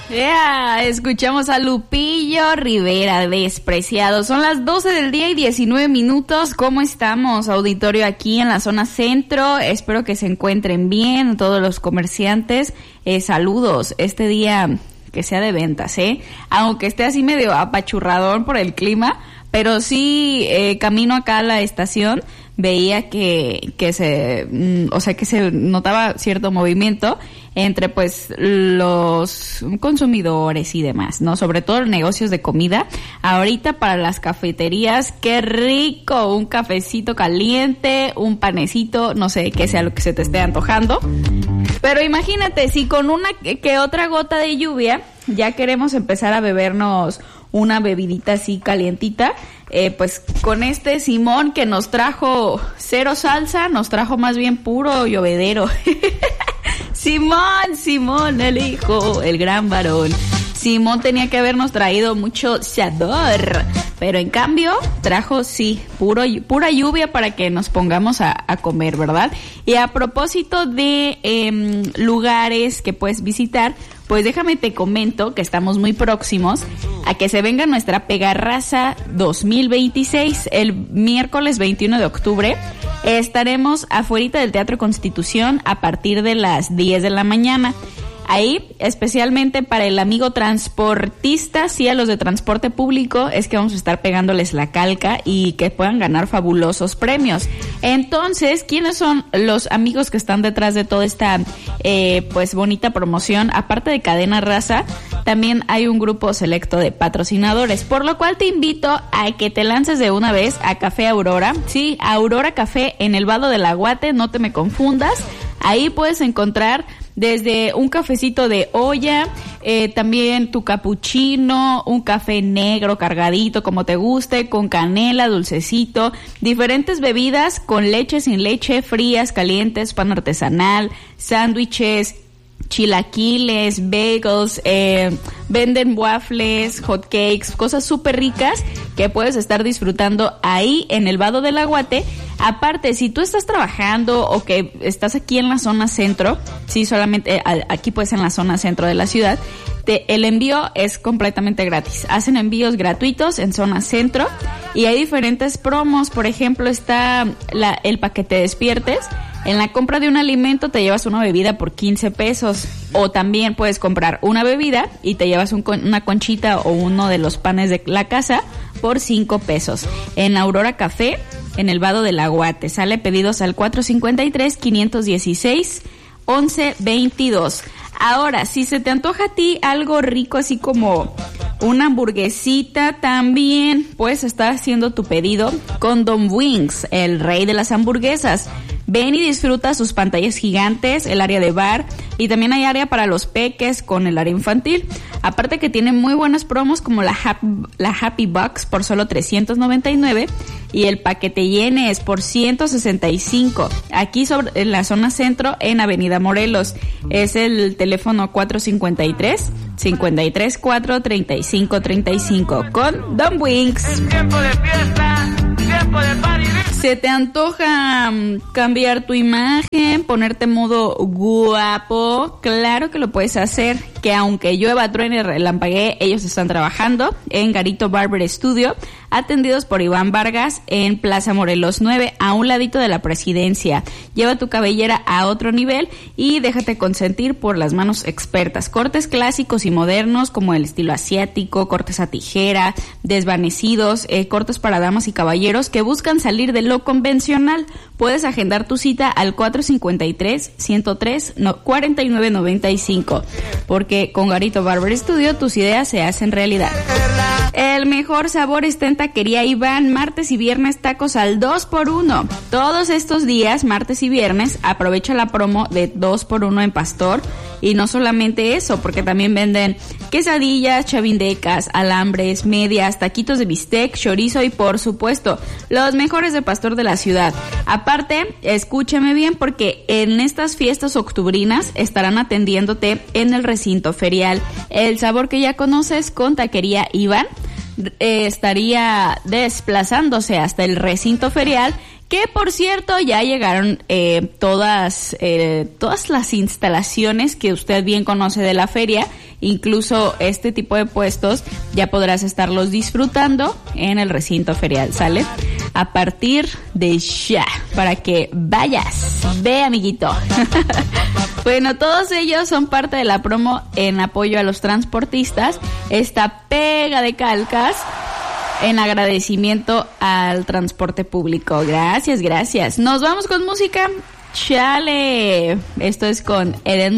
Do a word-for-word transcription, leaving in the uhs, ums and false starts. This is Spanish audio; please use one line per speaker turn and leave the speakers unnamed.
Yeah, escuchamos a Lupillo Rivera, Despreciado. Son las doce del día y diecinueve minutos. ¿Cómo estamos, auditorio, aquí en la zona centro? Espero que se encuentren bien todos los comerciantes. Eh, saludos, este día que sea de ventas, ¿eh? Aunque esté así medio apachurrador por el clima, pero sí, eh, camino acá a la estación, veía que, que se, mm, o sea, que se notaba cierto movimiento entre, pues, los consumidores y demás, ¿no? Sobre todo negocios de comida. Ahorita para las cafeterías, ¡qué rico! Un cafecito caliente, un panecito, no sé, qué sea lo que se te esté antojando. Pero imagínate, si con una que otra gota de lluvia ya queremos empezar a bebernos una bebidita así calientita, eh, pues con este Simón que nos trajo cero salsa, nos trajo más bien puro llovedero. Simón, Simón, el hijo, el gran varón. Simón tenía que habernos traído mucho sabor, pero en cambio trajo, sí, puro, pura lluvia para que nos pongamos a, a comer, ¿verdad? Y a propósito de eh, lugares que puedes visitar, pues déjame te comento que estamos muy próximos a que se venga nuestra Pegarraza dos mil veintiséis. El miércoles veintiuno de octubre estaremos afuera del Teatro Constitución a partir de las diez de la mañana. Ahí, especialmente para el amigo transportista, sí, a los de transporte público, es que vamos a estar pegándoles la calca y que puedan ganar fabulosos premios. Entonces, ¿quiénes son los amigos que están detrás de toda esta, eh, pues, bonita promoción? Aparte de Cadena Raza, también hay un grupo selecto de patrocinadores, por lo cual te invito a que te lances de una vez a Café Aurora, sí, Aurora Café en el Vado del Aguate, no te me confundas. Ahí puedes encontrar desde un cafecito de olla, eh, también tu capuchino, un café negro cargadito como te guste, con canela, dulcecito, diferentes bebidas con leche, sin leche, frías, calientes, pan artesanal, sándwiches, chilaquiles, bagels, eh, venden waffles, hot cakes, cosas súper ricas que puedes estar disfrutando ahí en el Vado del Aguate. Aparte, si tú estás trabajando o que estás aquí en la zona centro, sí, solamente eh, aquí pues en la zona centro de la ciudad, te, el envío es completamente gratis. Hacen envíos gratuitos en zona centro y hay diferentes promos. Por ejemplo, está la, el paquete Despiertes. En la compra de un alimento te llevas una bebida por quince pesos. O también puedes comprar una bebida y te llevas un, una conchita o uno de los panes de la casa por cinco pesos. En Aurora Café, en el Vado del Aguate. Sale pedidos al cuatro cinco tres, cinco uno seis, once veintidós. Ahora, si se te antoja a ti algo rico, así como una hamburguesita, también puedes estar haciendo tu pedido con Don Wings, el rey de las hamburguesas. Ven y disfruta sus pantallas gigantes, el área de bar y también hay área para los peques con el área infantil. Aparte que tiene muy buenas promos como la Happy, la Happy Box por solo trescientos noventa y nueve y el paquete llenes por ciento sesenta y cinco. Aquí sobre, en la zona centro en Avenida Morelos. Es el teléfono cuatro cinco tres, cinco tres cuatro, treinta y cinco treinta y cinco con Don Wings.
Es tiempo de fiesta, tiempo de party.
¿Se te antoja um, cambiar tu imagen, ponerte modo guapo? Claro que lo puedes hacer, que aunque llueva, truene, relampaguee, ellos están trabajando en Garito Barber Studio, atendidos por Iván Vargas en Plaza Morelos nueve, a un ladito de la Presidencia. Lleva tu cabellera a otro nivel y déjate consentir por las manos expertas. Cortes clásicos y modernos como el estilo asiático, cortes a tijera, desvanecidos, eh, cortes para damas y caballeros que buscan salir de lo convencional. Puedes agendar tu cita al cuatro cinco tres, ciento tres, cuarenta y nueve noventa y cinco, porque con Garito Barber Studio tus ideas se hacen realidad. El mejor sabor está en Taquería Iván, martes y viernes tacos al dos por uno. Todos estos días, martes y viernes, aprovecha la promo de dos por uno en pastor. Y no solamente eso, porque también venden quesadillas, chavindecas, alambres, medias, taquitos de bistec, chorizo y por supuesto, los mejores de pastor de la ciudad. Aparte, escúchame bien porque en estas fiestas octubrinas estarán atendiéndote en el recinto ferial. El sabor que ya conoces con Taquería Iván eh, estaría desplazándose hasta el recinto ferial, Que por cierto ya llegaron eh, todas eh, todas las instalaciones que usted bien conoce de la feria. Incluso este tipo de puestos ya podrás estarlos disfrutando en el recinto ferial, ¿sale? A partir de ya, para que vayas, ve amiguito. Bueno, todos ellos son parte de la promo en apoyo a los transportistas. Esta pega de calcas en agradecimiento al transporte público. Gracias, gracias. Nos vamos con música. Chale. Esto es con Eden